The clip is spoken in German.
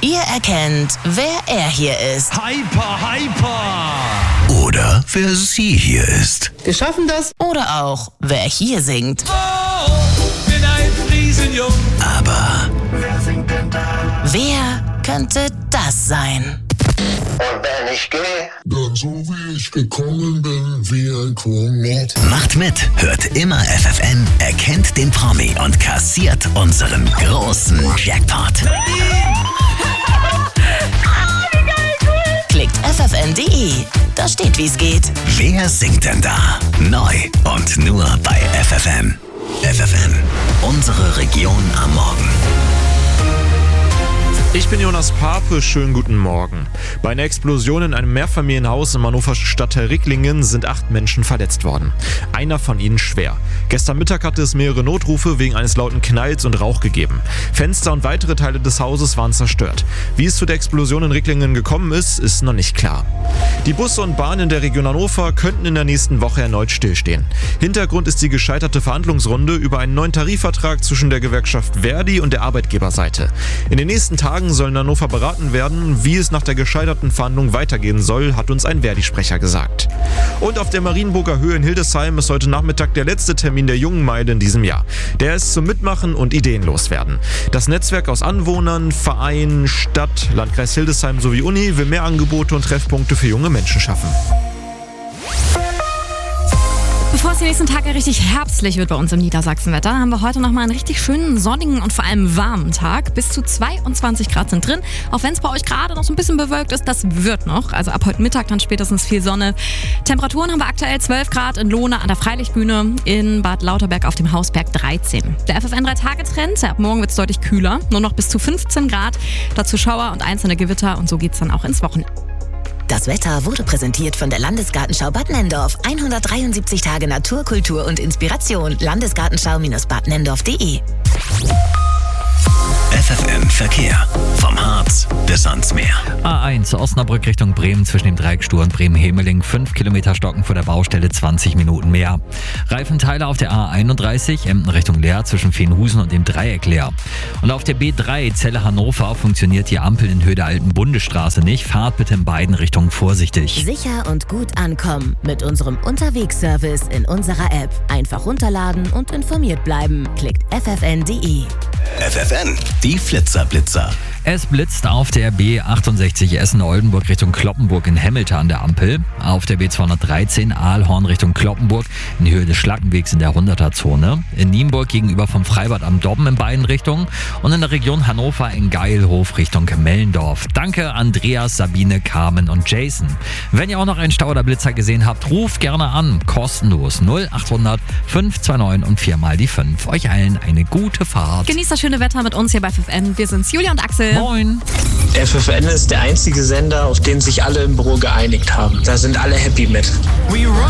Ihr erkennt, wer er hier ist. Hyper, hyper! Oder wer sie hier ist. Wir schaffen das. Oder auch, wer hier singt. Oh, bin ein Riesenjung. Aber Wer singt denn da? Wer könnte das sein? Und wenn ich gehe, Dann so wie ich gekommen bin, wie ein Komet. macht mit, hört immer FFN, erkennt den Promi und kassiert unseren großen Jackpot. Klickt ffn.de. Da steht, wie's geht. Wer singt denn da? Neu und nur bei FFN. FFN, unsere Region am Morgen. Ich bin Jonas Pape, schönen guten Morgen. Bei einer Explosion in einem Mehrfamilienhaus im hannoverschen Stadtteil Ricklingen sind 8 Menschen verletzt worden. Einer von ihnen schwer. Gestern Mittag hatte es mehrere Notrufe wegen eines lauten Knalls und Rauch gegeben. Fenster und weitere Teile des Hauses waren zerstört. Wie es zu der Explosion in Ricklingen gekommen ist, ist noch nicht klar. Die Busse und Bahnen in der Region Hannover könnten in der nächsten Woche erneut stillstehen. Hintergrund ist die gescheiterte Verhandlungsrunde über einen neuen Tarifvertrag zwischen der Gewerkschaft Verdi und der Arbeitgeberseite. In den nächsten Tagen sollen Hannover beraten werden, wie es nach der gescheiterten Verhandlung weitergehen soll, hat uns ein Verdi-Sprecher gesagt. Und auf der Marienburger Höhe in Hildesheim ist heute Nachmittag der letzte Termin der Jungen Meile in diesem Jahr. Der ist zum Mitmachen und Ideen loswerden. Das Netzwerk aus Anwohnern, Vereinen, Stadt, Landkreis Hildesheim sowie Uni will mehr Angebote und Treffpunkte für junge Menschen schaffen. Bevor es die nächsten Tage richtig herbstlich wird bei uns im Niedersachsenwetter, haben wir heute nochmal einen richtig schönen, sonnigen und vor allem warmen Tag. Bis zu 22 Grad sind drin. Auch wenn es bei euch gerade noch so ein bisschen bewölkt ist, das wird noch. Also ab heute Mittag dann spätestens viel Sonne. Temperaturen haben wir aktuell 12 Grad in Lohne an der Freilichtbühne, in Bad Lauterberg auf dem Hausberg 13. Der FFN 3-Tage-Trend, ab morgen wird es deutlich kühler. Nur noch bis zu 15 Grad. Dazu Schauer und einzelne Gewitter und so geht es dann auch ins Wochenende. Das Wetter wurde präsentiert von der Landesgartenschau Bad Nenndorf. 173 Tage Natur, Kultur und Inspiration. Landesgartenschau-badnendorf.de. FFN Verkehr. Vom Harz bis ans Meer. A1 Osnabrück Richtung Bremen zwischen dem Dreieckstur und Bremen-Hemeling. 5 Kilometer Stocken vor der Baustelle, 20 Minuten mehr. Reifenteile auf der A31 Emden Richtung Leer zwischen Feenhusen und dem Dreieck Leer. Und auf der B3 Celle-Hannover funktioniert die Ampel in Höhe der alten Bundesstraße nicht. Fahrt bitte in beiden Richtungen vorsichtig. Sicher und gut ankommen mit unserem Unterwegsservice in unserer App. Einfach runterladen und informiert bleiben. Klickt ffn.de. FFN, die Flitzer-Blitzer. Es blitzt auf der B68 Essen-Oldenburg Richtung Cloppenburg in Hemmelte an der Ampel. Auf der B213 Aalhorn Richtung Cloppenburg in Höhe des Schlackenwegs in der 100er-Zone. In Nienburg gegenüber vom Freibad am Dobben in beiden Richtungen. Und in der Region Hannover in Geilhof Richtung Mellendorf. Danke Andreas, Sabine, Carmen und Jason. Wenn ihr auch noch einen Stau oder Blitzer gesehen habt, ruft gerne an. Kostenlos 0800 529 und 4 mal die 5. Euch allen eine gute Fahrt. Genießt das schöne Wetter mit uns hier bei FFN. Wir sind's, Julia und Axel. Moin. FFN ist der einzige Sender, auf den sich alle im Büro geeinigt haben. Da sind alle happy mit. We run